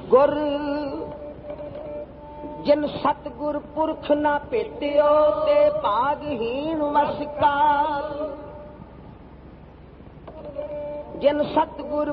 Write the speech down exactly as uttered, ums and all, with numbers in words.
गुर जिन सतगुर पुरख ना भेटियो ते भागहीन वसकार जिन सतगुर